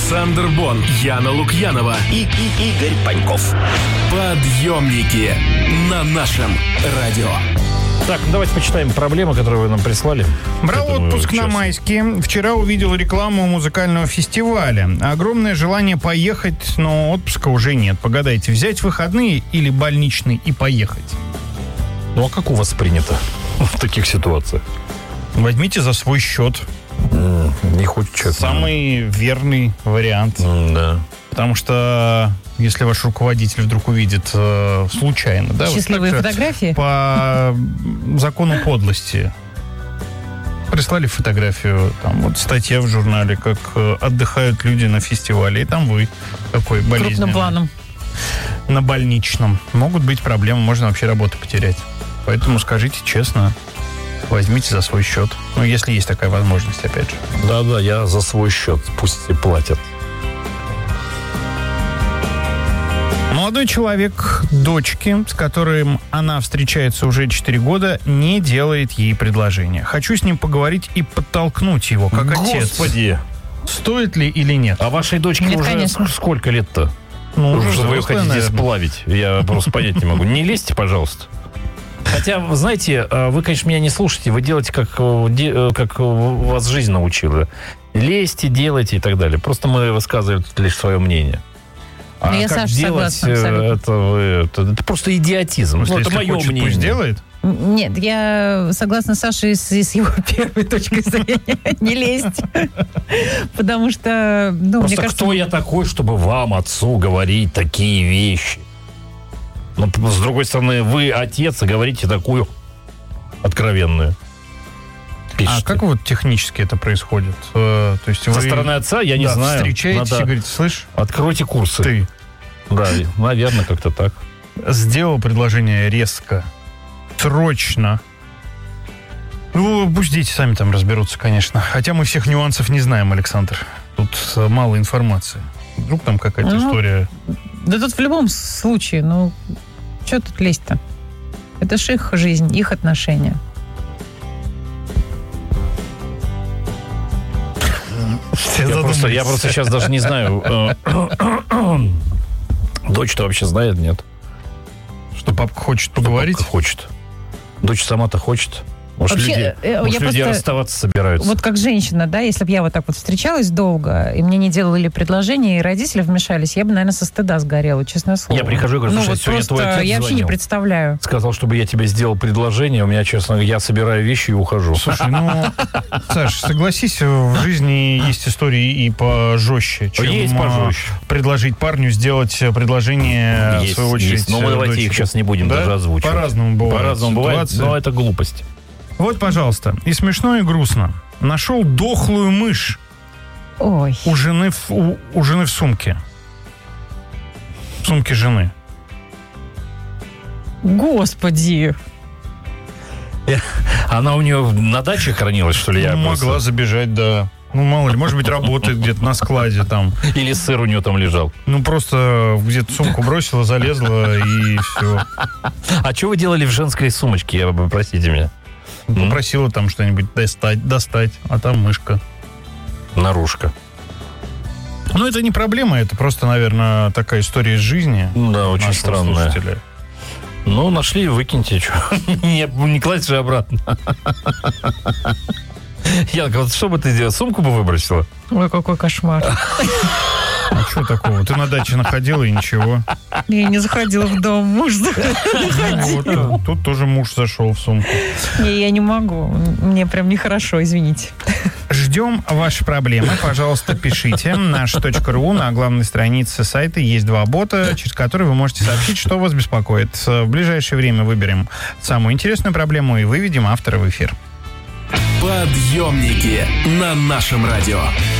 Александр Бон, Яна Лукьянова и Игорь Паньков. Подъемники на нашем радио. Так, давайте почитаем проблемы, которые вы нам прислали. Брал отпуск на майские. Вчера увидел рекламу музыкального фестиваля. Огромное желание поехать, но отпуска уже нет. Погадайте, взять выходные или больничный и поехать? Ну, а как у вас принято в таких ситуациях? Возьмите за свой счет. Не хочет человек. Самый верный вариант. Да. Потому что если ваш руководитель вдруг увидит случайно, да, счастливые вот фотографии по закону подлости прислали фотографию, там вот статья в журнале, как отдыхают люди на фестивале, и там вы такой болезненный. крупным планом. На больничном. Могут быть проблемы, можно вообще работу потерять. Поэтому скажите честно, возьмите за свой счет. Ну, если есть такая возможность, опять же. Да, я за свой счет. Пусть и платят. Молодой человек дочки, с которым она встречается уже 4 года, не делает ей предложение. Хочу с ним поговорить и подтолкнуть его, как отец. Господи! Стоит ли или нет? А вашей дочке Нет, уже конечно. сколько лет-то? Ну, уже Что вы ее взрослая, хотите наверное. сплавить? Я просто понять не могу. Не лезьте, пожалуйста. Хотя, вы знаете, вы, конечно, меня не слушаете. Вы делаете, как вас жизнь научила. Лезьте, делайте и так далее. Просто мы высказываем тут лишь свое мнение. А Я, как Саша, делать, согласна абсолютно. это просто идиотизм. Если Это мое хочет, мнение. пусть делает. Нет, я согласна с Сашей с его первой точкой зрения. Не лезть. Потому что, мне Просто кажется... кто я такой, чтобы вам, отцу, говорить такие вещи? Но, с другой стороны, вы отец и говорите такую откровенную. Пишите. А как вот технически это происходит? То есть Со вы стороны отца я не знаю. встречаетесь Надо- и говорите, слышь, Откройте курсы. ты Да, наверное, как-то так. сделал предложение резко, срочно. Ну, пусть дети сами там разберутся, конечно. Хотя мы всех нюансов не знаем, Александр. Тут мало информации. Вдруг там какая-то история. Да тут в любом случае, что тут лезть-то? Это ж их жизнь, их отношения. Я просто сейчас даже не знаю. Дочь-то вообще знает, нет? Что папка хочет поговорить? Папка хочет. Дочь сама-то хочет. Может, Вообще, люди я просто- расставаться собираются. Вот как женщина, да, если бы я вот так вот встречалась долго, и мне не делали предложения, и родители вмешались, я бы, наверное, со стыда сгорела, честное слово. Я прихожу и говорю, слушай, вот сегодня просто твой отец я вообще не звонил. представляю. Сказал, чтобы я тебе сделал предложение. У меня, честно, я собираю вещи и ухожу. Слушай, Саш, согласись, в жизни есть истории и пожестче, чем Есть пожестче. предложить парню сделать предложение, в свою очередь, Но мы давайте дочери. их сейчас не будем Да? даже озвучивать. По-разному бывает ситуации. но это глупость. Вот, пожалуйста, и смешно, и грустно. Нашел дохлую мышь Ой. у жены в сумке. В сумке жены. Господи. Она у нее на даче хранилась, что ли? Я Могла просто- забежать, да. Мало ли, может быть, работает где-то на складе там. Или сыр у нее там лежал. Просто где-то сумку бросила, залезла и все. А что вы делали в женской сумочке, попросите меня? Попросила там что-нибудь достать, а там мышка. Наружка. Ну, это не проблема, это просто, наверное, такая история из жизни. Да, очень нашего странная. слушателя. Ну, нашли, выкиньте. Что? Не кладь же обратно. Янка, вот что бы ты делала? Сумку бы выбросила? Ой, какой кошмар. А что такого? Ты на даче находила и ничего. Я не заходила в дом, муж заходил. Вот, тут тоже муж зашел в сумку. Не, я не могу. Мне прям нехорошо, извините. Ждем ваши проблемы. Пожалуйста, пишите. Наш.ру на главной странице сайта есть 2 бота, через которые вы можете сообщить, что вас беспокоит. В ближайшее время выберем самую интересную проблему и выведем автора в эфир. Подъемники на нашем радио.